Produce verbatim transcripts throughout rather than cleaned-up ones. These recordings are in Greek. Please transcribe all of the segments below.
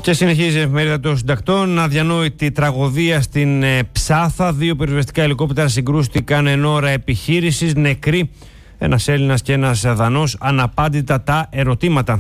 Και συνεχίζει η εφημερίδα των συντακτών. Αδιανόητη τραγωδία στην ε, Ψάθα. Δύο πυροσβεστικά ελικόπτερα συγκρούστηκαν εν ώρα επιχείρησης. Νεκροί ένας Έλληνας και ένας Δανός. Αναπάντητα τα ερωτήματα.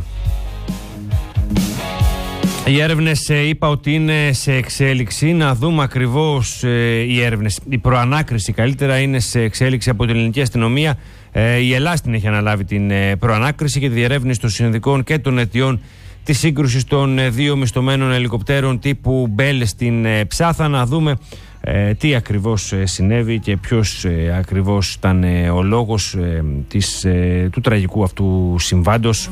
Οι έρευνες ε, είπα ότι είναι σε εξέλιξη. Να δούμε ακριβώς ε, οι έρευνες. Η προανάκριση καλύτερα είναι σε εξέλιξη από την ελληνική αστυνομία. Ε, η Ελλάδα την έχει αναλάβει την ε, προανάκριση και τη διερεύνηση των συνδικών και των αιτιών της σύγκρουσης των ε, δύο μισθωμένων ελικοπτέρων τύπου Μπέλ στην ε, Ψάθα. Να δούμε ε, τι ακριβώς ε, συνέβη και ποιος ε, ακριβώς ήταν ε, ο λόγος ε, της, ε, του τραγικού αυτού συμβάντος.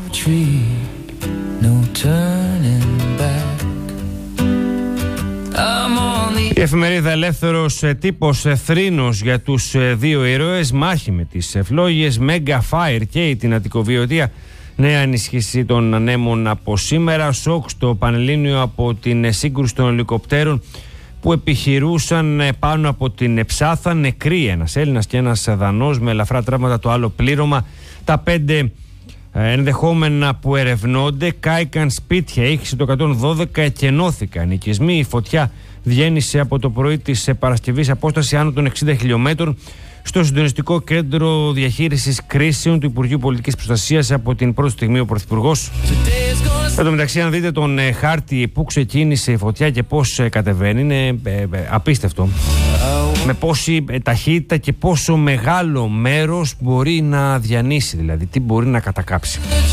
Η εφημερίδα Ελεύθερος Τύπος, θρήνος για τους δύο ήρωες, μάχη με τις φλόγες, Mega Fire και την Αττικοβιωτία, νέα ενίσχυση των ανέμων από σήμερα, σοκ στο Πανελλήνιο από την σύγκρουση των ελικοπτέρων που επιχειρούσαν πάνω από την Ψάθα. Νεκροί ένας Έλληνας και ένας Δανός, με ελαφρά τραύματα το άλλο πλήρωμα. Τα πέντε ενδεχόμενα που ερευνώνται, κάηκαν σπίτια, ήχησε το εκατόν δώδεκα, εκενώθηκαν οικισμοί. Η φωτιά διένυσε από το πρωί της Παρασκευής απόσταση άνω των εξήντα χιλιόμετρων στο συντονιστικό κέντρο διαχείρισης κρίσεων του Υπουργείου Πολιτικής Προστασίας από την πρώτη στιγμή ο Πρωθυπουργός. Εν τω μεταξύ, αν δείτε τον ε, χάρτη που ξεκίνησε η φωτιά και πώς ε, κατεβαίνει, είναι ε, ε, απίστευτο. Με πόση ε, ταχύτητα και πόσο μεγάλο μέρος μπορεί να διανύσει, δηλαδή τι μπορεί να κατακάψει.